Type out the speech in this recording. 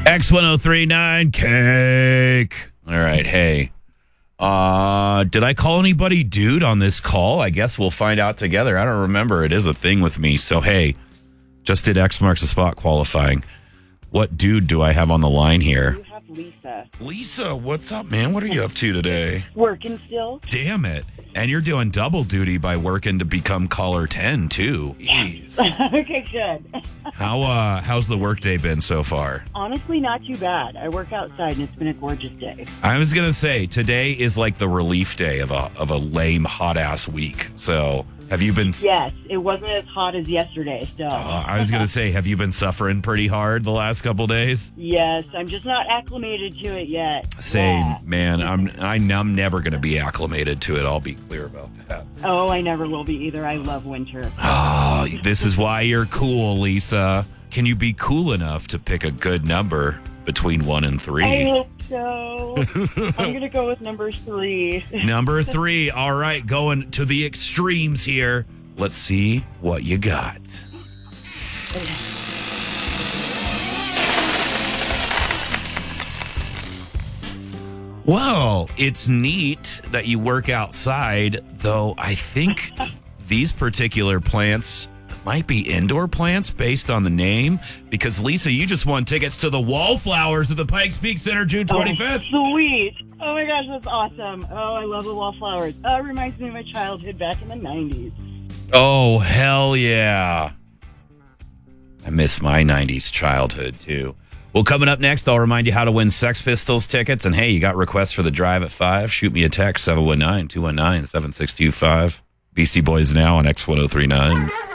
X1039 cake. All right, hey. Did I call anybody dude on this call? I guess we'll find out together. I don't remember. It is a thing with me. So, hey, just did X marks the spot qualifying. What dude do I have on the line here? You have Lisa. Lisa, what's up, man? What are you up to today? Working still? Damn it. And you're doing double duty by working to become caller 10, too. Jeez. Okay, good. How's the workday been so far? Honestly, not too bad. I work outside, and it's been a gorgeous day. I was going to say, today is like the relief day of a lame, hot-ass week. So, have you been... Yes, it wasn't as hot as yesterday, so... I was going to say, have you been suffering pretty hard the last couple days? Yes, I'm just not acclimated to it yet. Same, Yeah. man. I'm never going to be acclimated to it. I'll be clear about that. Oh, I never will be either. I love winter. Oh, this is why you're cool, Lisa. Can you be cool enough to pick a good number between 1 and 3? I hope so. I'm going to go with number 3. Number 3. All right, going to the extremes here. Let's see what you got. Well, it's neat that you work outside, though I think these particular plants might be indoor plants based on the name, because, Lisa, you just won tickets to the Wallflowers at the Pikes Peak Center June 25th. Oh, sweet. Oh, my gosh, that's awesome. Oh, I love the Wallflowers. It reminds me of my childhood back in the 90s. Oh, hell yeah. I miss my 90s childhood, too. Well, coming up next, I'll remind you how to win Sex Pistols tickets. And, hey, you got requests for the drive at 5? Shoot me a text, 719-219-7625. Beastie Boys now on X1039.